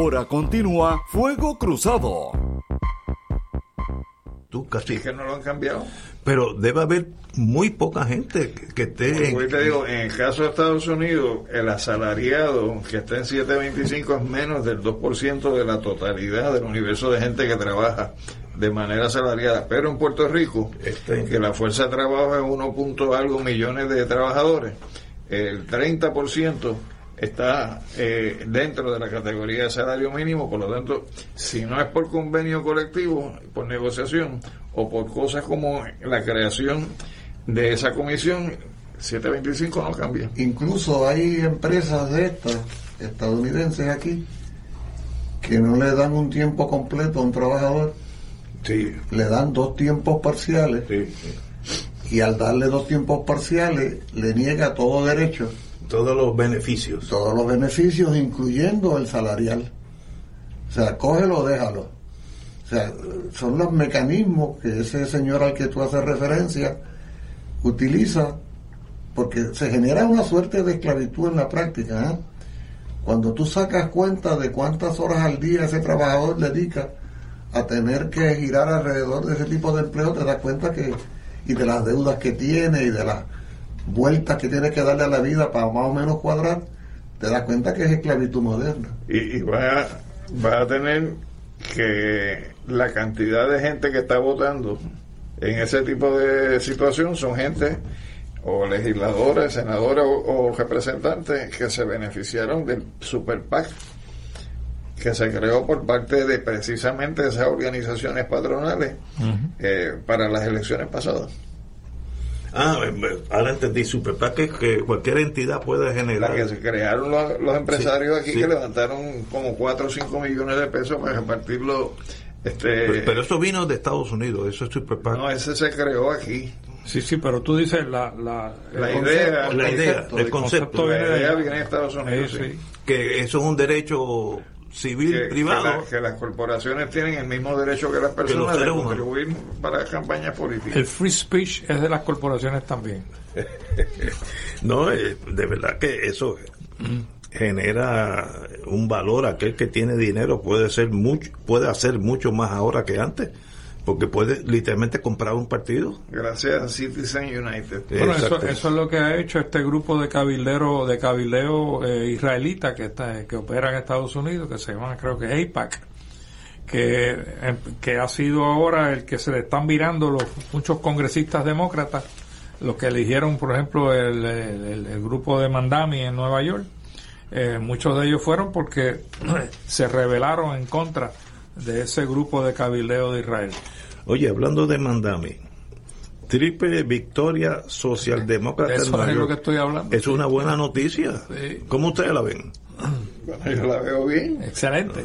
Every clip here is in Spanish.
Ahora continúa Fuego Cruzado. Tú casi es que no lo han cambiado. Pero debe haber muy poca gente que esté. Porque te digo, en el caso de Estados Unidos, el asalariado que está en 725 es menos del 2% de la totalidad del universo de gente que trabaja de manera asalariada. Pero en Puerto Rico, que la fuerza de trabajo es 1 algo millones de trabajadores, el 30% está dentro de la categoría de salario mínimo. Por lo tanto, si no es por convenio colectivo, por negociación o por cosas como la creación de esa comisión, 725 no cambia. Incluso hay empresas de estas estadounidenses aquí que no le dan un tiempo completo a un trabajador, sí, le dan 2 tiempos parciales, sí. Y al darle 2 tiempos parciales le niega todo derecho, todos los beneficios, incluyendo el salarial. O sea, cógelo o déjalo. O sea, son los mecanismos que ese señor al que tú haces referencia utiliza, porque se genera una suerte de esclavitud en la práctica, ¿eh? Cuando tú sacas cuenta de cuántas horas al día ese trabajador dedica a tener que girar alrededor de ese tipo de empleo, te das cuenta que, y de las deudas que tiene y de las vueltas que tiene que darle a la vida para más o menos cuadrar, te das cuenta que es esclavitud moderna. Y va a tener que la cantidad de gente que está votando en ese tipo de situación son gente o legisladores, senadores o representantes que se beneficiaron del Super PAC que se creó por parte de precisamente esas organizaciones patronales para las elecciones pasadas. Ahora entendí, Super PAC es que cualquier entidad puede generar. La que se crearon los empresarios aquí, que levantaron como 4 o 5 millones de pesos para repartirlo. Pero eso vino de Estados Unidos, eso es Super PAC. No, ese se creó aquí. Sí, pero tú dices la idea, el concepto viene de Estados Unidos. Sí. Que eso es un derecho civil privado, que las corporaciones tienen el mismo derecho que las personas de contribuir para campañas políticas. El free speech es de las corporaciones también. No, de verdad que eso genera un valor. Aquel que tiene dinero puede hacer mucho más ahora que antes, porque puede literalmente comprar un partido. Gracias a Citizen United. Bueno, eso es lo que ha hecho este grupo de cabildeo israelita que opera en Estados Unidos, que se llama, creo que AIPAC, que ha sido ahora el que se le están virando muchos congresistas demócratas, los que eligieron, por ejemplo, el grupo de Mandami en Nueva York. Muchos de ellos fueron porque se rebelaron en contra de ese grupo de cabildeo de Israel. Oye, hablando de Mandami, triple victoria socialdemócrata eso en Nueva es York. lo que estoy hablando. Es una buena noticia. Sí. ¿Cómo ustedes la ven? Bueno, yo la veo bien. Excelente.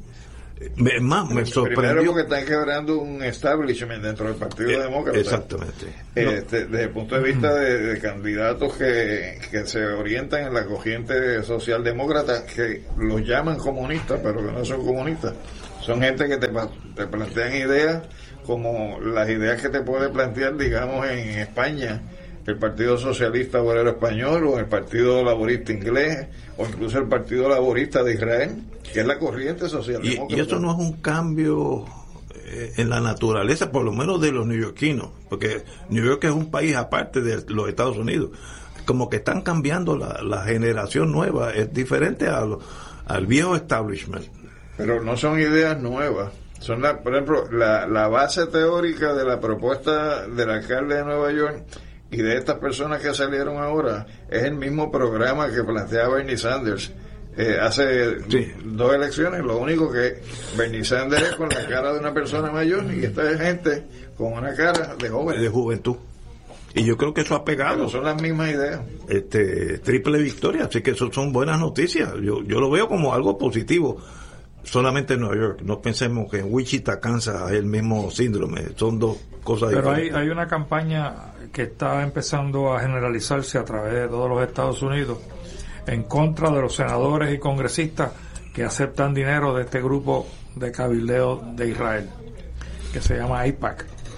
Me sorprendió. Primero porque están quebrando un establishment dentro del Partido Demócrata. Exactamente. Desde el punto de vista de candidatos que se orientan en la corriente socialdemócrata, que los llaman comunistas, pero que no son comunistas. Son gente que te plantean ideas como las ideas que te puede plantear, digamos, en España el Partido Socialista Obrero Español, o el Partido Laborista Inglés, o incluso el Partido Laborista de Israel, que es la corriente socialdemócrata. Y eso no es un cambio en la naturaleza, por lo menos de los neoyorquinos, porque New York es un país aparte de los Estados Unidos. Como que están cambiando la generación nueva, es diferente al viejo establishment. Pero no son ideas nuevas. Son por ejemplo, la base teórica de la propuesta del alcalde de Nueva York y de estas personas que salieron ahora es el mismo programa que planteaba Bernie Sanders hace 2 elecciones. Lo único que Bernie Sanders es con la cara de una persona mayor y esta es gente con una cara de joven. De juventud. Y yo creo que eso ha pegado. Pero son las mismas ideas. Triple victoria, así que eso son buenas noticias. Yo lo veo como algo positivo. Solamente en Nueva York, no pensemos que en Wichita, Kansas hay el mismo síndrome, son 2 cosas diferentes. Pero hay una campaña que está empezando a generalizarse a través de todos los Estados Unidos en contra de los senadores y congresistas que aceptan dinero de este grupo de cabildeo de Israel, que se llama AIPAC.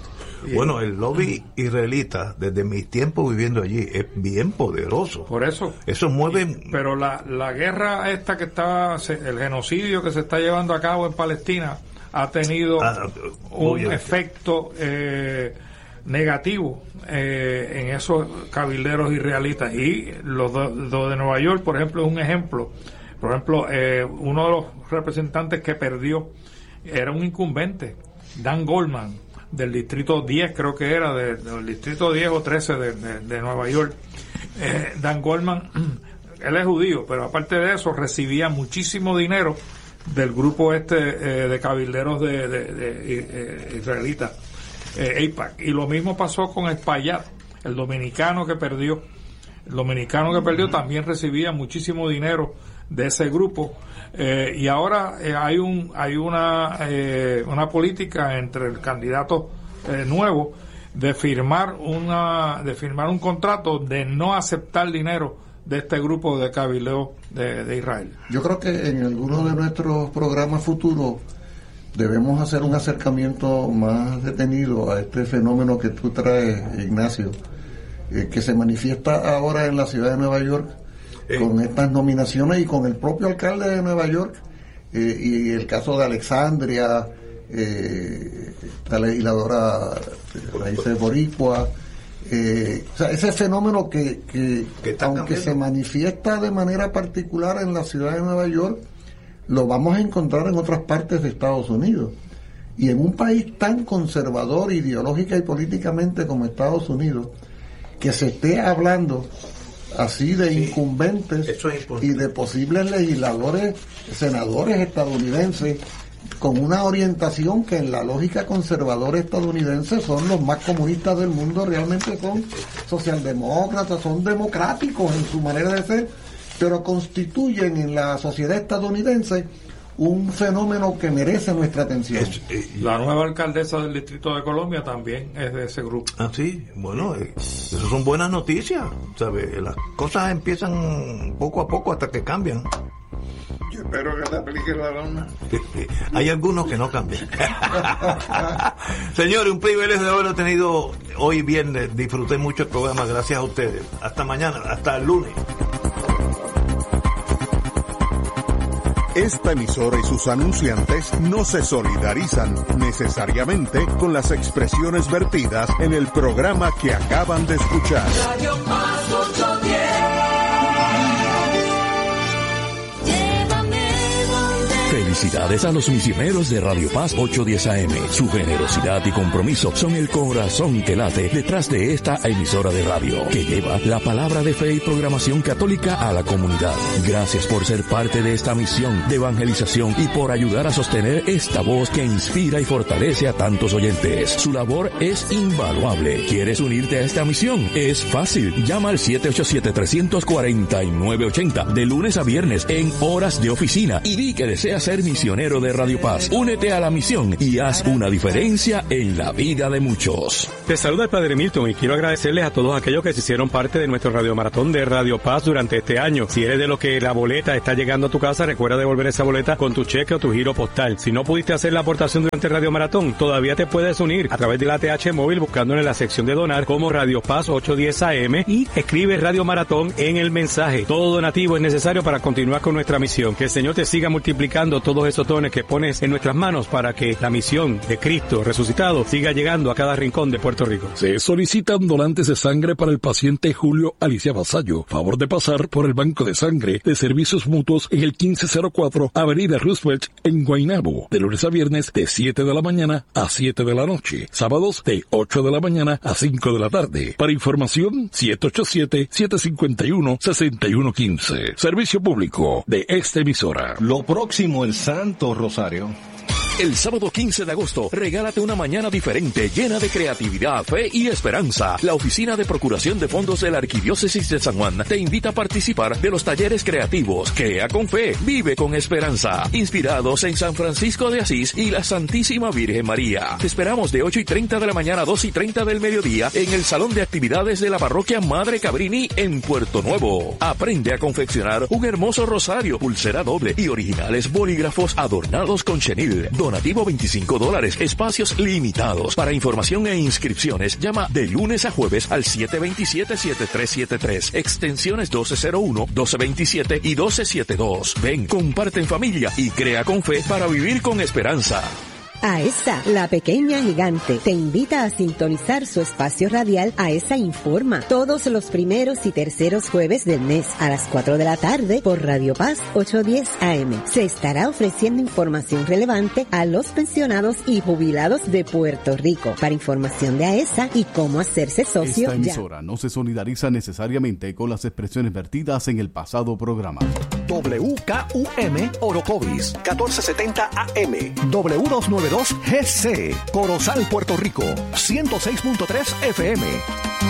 Bueno, el lobby israelita, desde mis tiempos viviendo allí, es bien poderoso. Por eso. Eso mueve... Pero la guerra esta que está, el genocidio que se está llevando a cabo en Palestina ha tenido un efecto negativo en esos cabilderos israelitas. Y los de Nueva York, por ejemplo, es un ejemplo. Por ejemplo, uno de los representantes que perdió era un incumbente, Dan Goldman, del distrito 10, creo que era, del distrito 10 o 13 de Nueva York. Dan Goldman, él es judío, pero aparte de eso recibía muchísimo dinero del grupo de cabilderos de israelitas, AIPAC. Y lo mismo pasó con Espaillat, el dominicano que perdió. El dominicano que perdió también recibía muchísimo dinero de ese grupo, y ahora hay una política entre el candidato nuevo de firmar un contrato de no aceptar dinero de este grupo de cabildeo de Israel. Yo creo que en alguno de nuestros programas futuros debemos hacer un acercamiento más detenido a este fenómeno que tú traes, Ignacio, que se manifiesta ahora en la ciudad de Nueva York con estas nominaciones y con el propio alcalde de Nueva York, y el caso de Alexandria, la legisladora raíces boricua, o sea, ese fenómeno que aunque se manifiesta de manera particular en la ciudad de Nueva York, lo vamos a encontrar en otras partes de Estados Unidos. Y en un país tan conservador ideológica y políticamente como Estados Unidos, que se esté hablando así de incumbentes y de posibles legisladores, senadores estadounidenses con una orientación que en la lógica conservadora estadounidense son los más comunistas del mundo, realmente son socialdemócratas, son democráticos en su manera de ser, pero constituyen en la sociedad estadounidense un fenómeno que merece nuestra atención. La nueva alcaldesa del Distrito de Colombia también es de ese grupo. Ah, sí, bueno, eso son buenas noticias, ¿sabes? Las cosas empiezan poco a poco hasta que cambian. Yo espero que te aplique la lona. Hay algunos que no cambian. Señores, un privilegio de haberlo tenido hoy viernes. Disfruté mucho el programa, gracias a ustedes. Hasta mañana, hasta el lunes. Esta emisora y sus anunciantes no se solidarizan necesariamente con las expresiones vertidas en el programa que acaban de escuchar. Radio Paz 810. Felicidades a los misioneros de Radio Paz 810 AM. Su generosidad y compromiso son el corazón que late detrás de esta emisora de radio, que lleva la palabra de fe y programación católica a la comunidad. Gracias por ser parte de esta misión de evangelización y por ayudar a sostener esta voz que inspira y fortalece a tantos oyentes. Su labor es invaluable. ¿Quieres unirte a esta misión? Es fácil. Llama al 787-349-80 de lunes a viernes en horas de oficina y di que deseas ser misionero de Radio Paz. Únete a la misión y haz una diferencia en la vida de muchos. Te saluda el Padre Milton y quiero agradecerles a todos aquellos que se hicieron parte de nuestro radiomaratón de Radio Paz durante este año. Si eres de los que la boleta está llegando a tu casa, recuerda devolver esa boleta con tu cheque o tu giro postal. Si no pudiste hacer la aportación durante el radiomaratón, todavía te puedes unir a través de la ATH móvil buscándole la sección de donar como Radio Paz 810 AM y escribe Radio Maratón en el mensaje. Todo donativo es necesario para continuar con nuestra misión. Que el Señor te siga multiplicando todos esos dones que pones en nuestras manos para que la misión de Cristo resucitado siga llegando a cada rincón de Puerto Rico. Se solicitan donantes de sangre para el paciente Julio Alicia Vasallo. Favor de pasar por el Banco de Sangre de Servicios Mutuos en el 1504 Avenida Roosevelt en Guaynabo, de lunes a viernes de 7 de la mañana a 7 de la noche, sábados de 8 de la mañana a 5 de la tarde. Para información, 787-751-6115. Servicio público de esta emisora. Lo próximo, el Santo Rosario. El sábado 15 de agosto, regálate una mañana diferente, llena de creatividad, fe y esperanza. La Oficina de Procuración de Fondos de la Arquidiócesis de San Juan te invita a participar de los talleres creativos Crea con Fe, Vive con Esperanza, inspirados en San Francisco de Asís y la Santísima Virgen María. Te esperamos de 8:30 de la mañana a 2:30 del mediodía en el Salón de Actividades de la Parroquia Madre Cabrini en Puerto Nuevo. Aprende a confeccionar un hermoso rosario, pulsera doble y originales bolígrafos adornados con chenil. Donativo $25. Espacios limitados. Para información e inscripciones, llama de lunes a jueves al 727-7373. Extensiones 1201, 1227 y 1272. Ven, comparte en familia y crea con fe para vivir con esperanza. AESA, la pequeña gigante, te invita a sintonizar su espacio radial AESA Informa todos los primeros y terceros jueves del mes a las 4 de la tarde por Radio Paz 810 AM. Se estará ofreciendo información relevante a los pensionados y jubilados de Puerto Rico. Para información de AESA y cómo hacerse socio, esta emisora no se solidariza necesariamente con las expresiones vertidas en el pasado programa. WKUM Orocovis 1470 AM W292 GC Corozal, Puerto Rico 106.3 FM.